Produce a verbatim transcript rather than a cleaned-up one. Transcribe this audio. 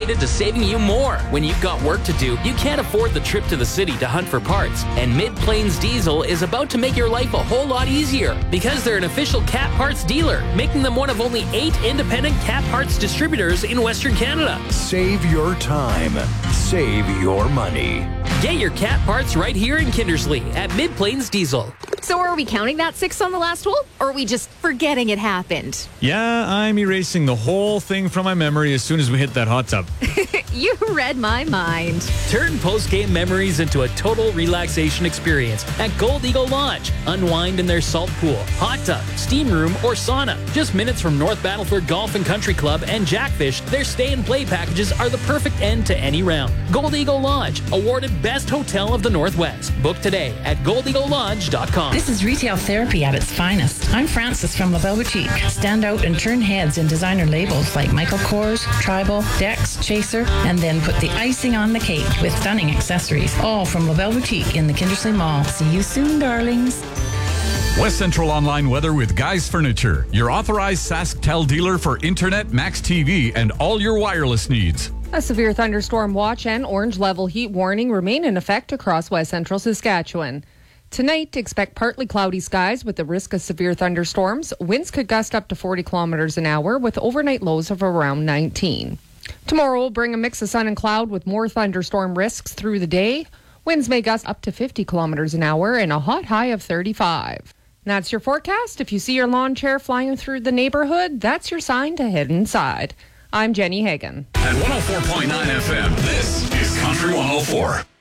dedicated to saving you more. When you've got work to do, you can't afford the trip to the city to hunt for parts. And Mid-Plains Diesel is about to make your life a whole lot easier because they're an official Cat Parts dealer, making them one of only eight independent Cat Parts distributors in Western Canada. Save your time. Save your money. Get your Cat Parts right here in Kindersley at Mid-Plains Diesel. So are we counting that six on the last hole, or are we just forgetting it happened? Yeah, I'm erasing the whole thing from my memory as soon as we hit that hot tub. You read my mind. Turn post-game memories into a total relaxation experience at Gold Eagle Lodge. Unwind in their salt pool, hot tub, steam room, or sauna. Just minutes from North Battleford Golf and Country Club and Jackfish, their stay and play packages are the perfect end to any round. Gold Eagle Lodge, awarded Best Hotel of the Northwest. Book today at gold eagle lodge dot com. This is retail therapy at its finest. I'm Frances from LaBelle Boutique. Stand out and turn heads in designer labels like Michael Kors, Tribal, Dex, Chaser, and then put the icing on the cake with stunning accessories. All from LaBelle Boutique in the Kindersley Mall. See you soon, darlings. West Central Online Weather with Guys Furniture, your authorized SaskTel dealer for internet, Max T V, and all your wireless needs. A severe thunderstorm watch and orange level heat warning remain in effect across West Central Saskatchewan. Tonight, expect partly cloudy skies with the risk of severe thunderstorms. Winds could gust up to forty kilometers an hour with overnight lows of around nineteen. Tomorrow will bring a mix of sun and cloud with more thunderstorm risks through the day. Winds may gust up to fifty kilometers an hour and a hot high of thirty-five. That's your forecast. If you see your lawn chair flying through the neighborhood, that's your sign to head inside. I'm Jenny Hagan. At one oh four point nine F M, this is Country one oh four.